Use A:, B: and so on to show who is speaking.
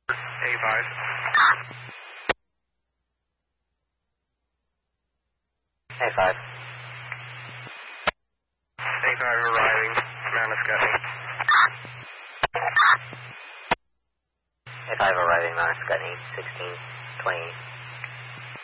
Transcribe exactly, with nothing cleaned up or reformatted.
A: A five.
B: A five.
A: A five arriving, Mount Escutney.
B: A five arriving, Mount Escutney, sixteen twenty-eight.